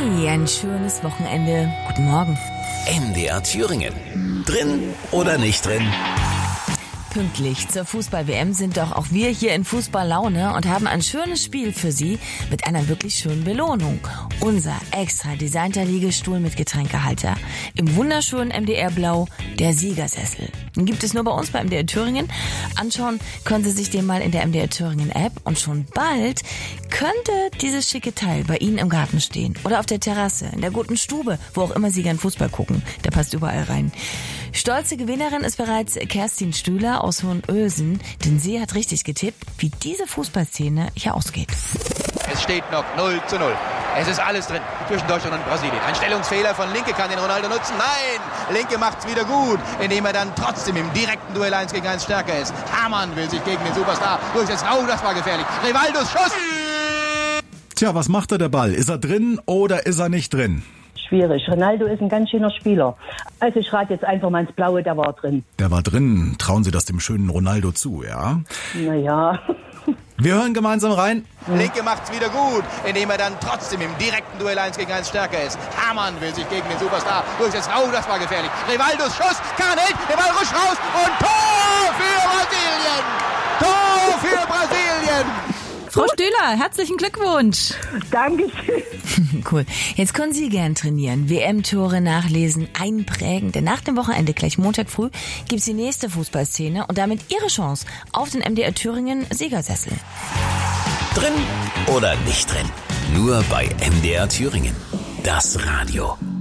Hey, ein schönes Wochenende. Guten Morgen. MDR Thüringen. Drin oder nicht drin? Pünktlich zur Fußball-WM sind doch auch wir hier in Fußballlaune und haben ein schönes Spiel für Sie mit einer wirklich schönen Belohnung. Unser extra designter Liegestuhl mit Getränkehalter. Im wunderschönen MDR Blau, der Siegersessel. Den gibt es nur bei uns bei MDR Thüringen. Anschauen können Sie sich den mal in der MDR Thüringen App und schon bald könnte dieses schicke Teil bei Ihnen im Garten stehen oder auf der Terrasse, in der guten Stube, wo auch immer Sie gern Fußball gucken. Der passt überall rein. Stolze Gewinnerin ist bereits Kerstin Stühler aus Hohenösen, denn sie hat richtig getippt, wie diese Fußballszene hier ausgeht. Es steht noch 0:0. Es ist alles drin zwischen Deutschland und Brasilien. Ein Stellungsfehler von Linke kann den Ronaldo nutzen. Nein, Linke macht's wieder gut, indem er dann trotzdem im direkten Duell 1 gegen 1 stärker ist. Hamann will sich gegen den Superstar durchsetzen. Oh, das war gefährlich. Rivaldos Schuss! Tja, was macht der Ball? Ist er drin oder ist er nicht drin? Schwierig. Ronaldo ist ein ganz schöner Spieler. Also ich rate jetzt einfach mal ins Blaue, der war drin. Der war drin. Trauen Sie das dem schönen Ronaldo zu, ja? Naja. Wir hören gemeinsam rein. Linke macht's wieder gut, indem er dann trotzdem im direkten Duell 1 gegen 1 stärker ist. Hamann will sich gegen den Superstar durchsetzen. Oh, das war gefährlich. Rivaldos Schuss, kann nicht, der Ball rutscht raus und Tor für Brasilien! Tor für Brasilien! Frau Stühler, herzlichen Glückwunsch. Dankeschön. Cool. Jetzt können Sie gern trainieren, WM-Tore nachlesen, einprägen. Denn nach dem Wochenende, gleich Montag früh, gibt's die nächste Fußballszene und damit Ihre Chance auf den MDR Thüringen Siegersessel. Drin oder nicht drin? Nur bei MDR Thüringen. Das Radio.